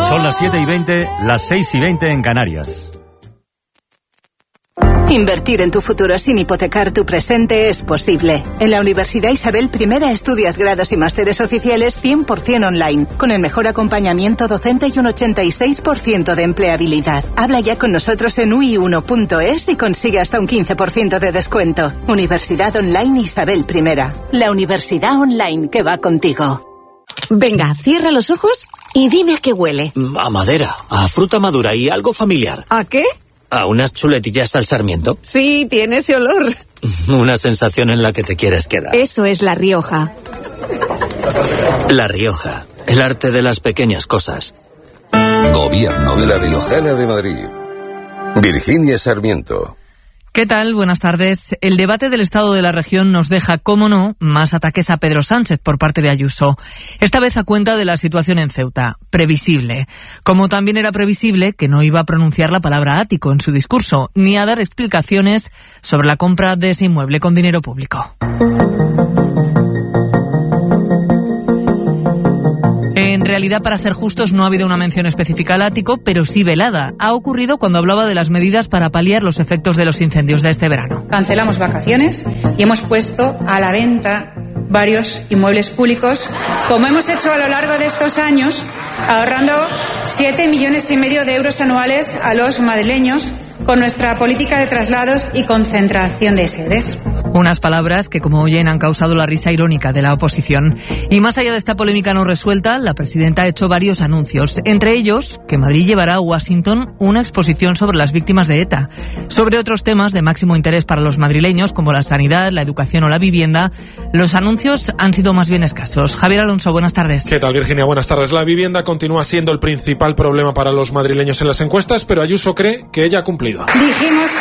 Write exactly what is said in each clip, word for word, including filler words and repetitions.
Son las siete y veinte, las seis y veinte en Canarias. Invertir en tu futuro sin hipotecar tu presente es posible. En la Universidad Isabel I estudias grados y másteres oficiales cien por ciento online, con el mejor acompañamiento docente y un ochenta y seis por ciento de empleabilidad. Habla ya con nosotros en u i uno punto es y consigue hasta un quince por ciento de descuento. Universidad Online Isabel I. La universidad online que va contigo. Venga, cierra los ojos y dime a qué huele. A madera, a fruta madura y algo familiar. ¿A qué? ¿A unas chuletillas al sarmiento? Sí, tiene ese olor. Una sensación en la que te quieres quedar. Eso es La Rioja. La Rioja, el arte de las pequeñas cosas. Gobierno de La Riojana de Madrid. Virginia Sarmiento. ¿Qué tal? Buenas tardes. El debate del estado de la región nos deja, cómo no, más ataques a Pedro Sánchez por parte de Ayuso. Esta vez a cuenta de la situación en Ceuta. Previsible. Como también era previsible que no iba a pronunciar la palabra ático en su discurso, ni a dar explicaciones sobre la compra de ese inmueble con dinero público. En realidad, para ser justos, no ha habido una mención específica al ático, pero sí velada. Ha ocurrido cuando hablaba de las medidas para paliar los efectos de los incendios de este verano. Cancelamos vacaciones y hemos puesto a la venta varios inmuebles públicos, como hemos hecho a lo largo de estos años, ahorrando siete millones y medio de euros anuales a los madrileños con nuestra política de traslados y concentración de sedes. Unas palabras que, como oyen, han causado la risa irónica de la oposición. Y más allá de esta polémica no resuelta, la presidenta ha hecho varios anuncios. Entre ellos, que Madrid llevará a Washington una exposición sobre las víctimas de ETA. Sobre otros temas de máximo interés para los madrileños, como la sanidad, la educación o la vivienda, los anuncios han sido más bien escasos. Javier Alonso, buenas tardes. ¿Qué tal, Virginia? Buenas tardes. La vivienda continúa siendo el principal problema para los madrileños en las encuestas, pero Ayuso cree que ella ha cumplido. Dijimos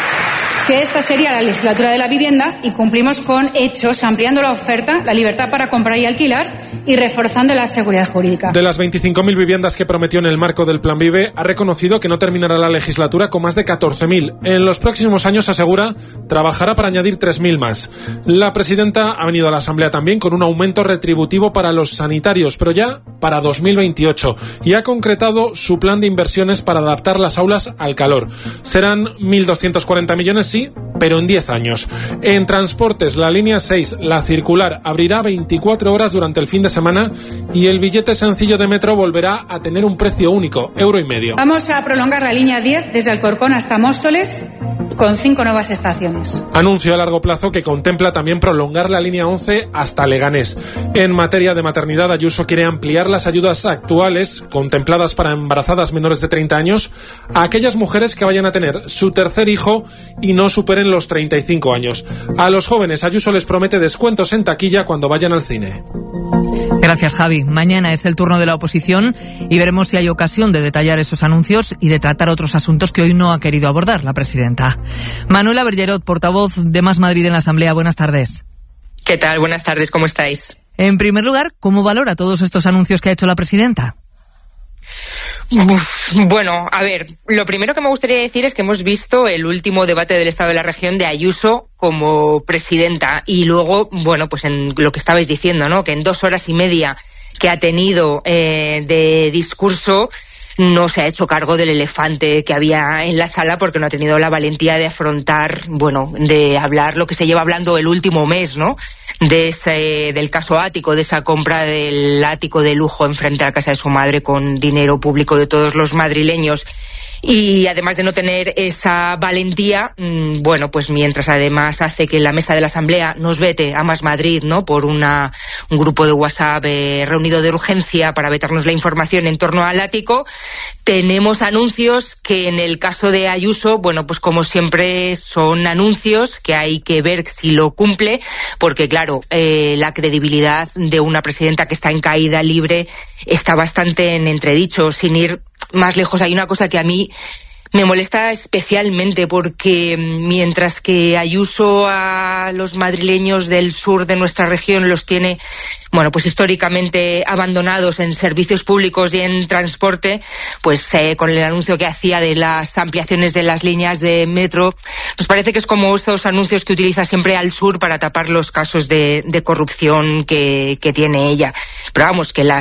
que esta sería la legislatura de la vivienda y cumplimos con hechos, ampliando la oferta, la libertad para comprar y alquilar y reforzando la seguridad jurídica. De las veinticinco mil viviendas que prometió en el marco del Plan Vive, ha reconocido que no terminará la legislatura con más de catorce mil. En los próximos años, asegura, trabajará para añadir tres mil más. La presidenta ha venido a la Asamblea también con un aumento retributivo para los sanitarios, pero ya para dos mil veintiocho, y ha concretado su plan de inversiones para adaptar las aulas al calor. Serán mil doscientos cuarenta millones, sí, pero en diez años. En transportes, la línea seis, la circular, abrirá veinticuatro horas durante el fin de semana y el billete sencillo de metro volverá a tener un precio único, euro y medio. Vamos a prolongar la línea diez desde Alcorcón hasta Móstoles con cinco nuevas estaciones. Anuncio a largo plazo que contempla también prolongar la línea once hasta Leganés. En materia de maternidad, Ayuso quiere ampliar las ayudas actuales contempladas para embarazadas menores de treinta años a aquellas mujeres que vayan a tener su tercer hijo y no superen los treinta y cinco años. A los jóvenes, Ayuso les promete descuentos en taquilla cuando vayan al cine. Gracias, Javi. Mañana es el turno de la oposición y veremos si hay ocasión de detallar esos anuncios y de tratar otros asuntos que hoy no ha querido abordar la presidenta. Manuela Bergerot, portavoz de Más Madrid en la Asamblea. Buenas tardes. ¿Qué tal? Buenas tardes. ¿Cómo estáis? En primer lugar, ¿cómo valora todos estos anuncios que ha hecho la presidenta? Uf, bueno, a ver, lo primero que me gustaría decir es que hemos visto el último debate del Estado de la Región de Ayuso como presidenta y luego, bueno, pues en lo que estabais diciendo, ¿no? Que en dos horas y media que ha tenido eh, de discurso no se ha hecho cargo del elefante que había en la sala porque no ha tenido la valentía de afrontar, bueno, de hablar lo que se lleva hablando el último mes, ¿no? De ese, del caso ático, de esa compra del ático de lujo enfrente a la casa de su madre con dinero público de todos los madrileños. Y además de no tener esa valentía, mmm, bueno, pues mientras además hace que la mesa de la Asamblea nos vete a Más Madrid, ¿no? Por una, un grupo de WhatsApp eh, reunido de urgencia para vetarnos la información en torno al ático, tenemos anuncios que en el caso de Ayuso, bueno, pues como siempre son anuncios que hay que ver si lo cumple, porque claro, eh, la credibilidad de una presidenta que está en caída libre está bastante en entredicho. Sin ir más lejos, hay una cosa que a mí me molesta especialmente porque mientras que Ayuso a los madrileños del sur de nuestra región los tiene, bueno, pues históricamente abandonados en servicios públicos y en transporte, pues eh, con el anuncio que hacía de las ampliaciones de las líneas de metro, nos parece que es como estos anuncios que utiliza siempre al sur para tapar los casos de, de corrupción que, que tiene ella. Pero vamos, que las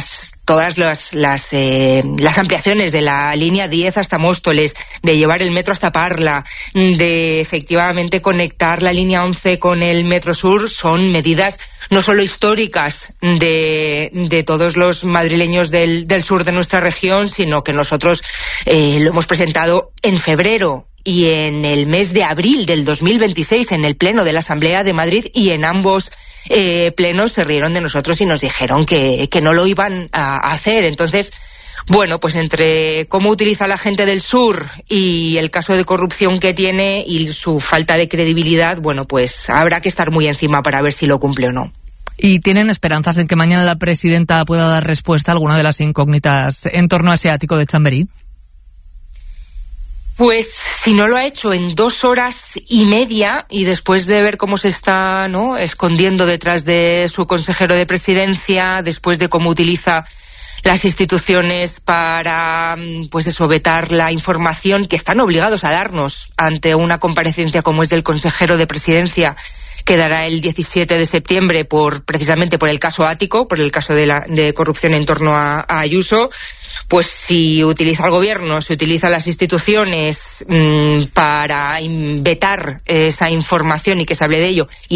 todas las las, eh, las ampliaciones de la línea diez hasta Móstoles, de llevar el metro hasta Parla, de efectivamente conectar la línea once con el Metro Sur, son medidas no solo históricas de, de todos los madrileños del, del sur de nuestra región, sino que nosotros eh, lo hemos presentado en febrero y en el mes de abril del dos mil veintiséis en el Pleno de la Asamblea de Madrid, y en ambos eh, plenos se rieron de nosotros y nos dijeron que, que no lo iban a hacer. Entonces, bueno, pues entre cómo utiliza la gente del sur y el caso de corrupción que tiene y su falta de credibilidad, bueno, pues habrá que estar muy encima para ver si lo cumple o no. ¿Y tienen esperanzas en que mañana la presidenta pueda dar respuesta a alguna de las incógnitas en torno a ese ático de Chamberí? Pues si no lo ha hecho en dos horas y media, y después de ver cómo se está, ¿no?, escondiendo detrás de su consejero de presidencia, después de cómo utiliza las instituciones para, pues eso, vetar la información que están obligados a darnos ante una comparecencia como es del consejero de presidencia, que dará el diecisiete de septiembre por precisamente por el caso Ático, por el caso de, la, de corrupción en torno a, a Ayuso. Pues si utiliza el gobierno, si utiliza las instituciones mmm, para vetar esa información y que se hable de ello, y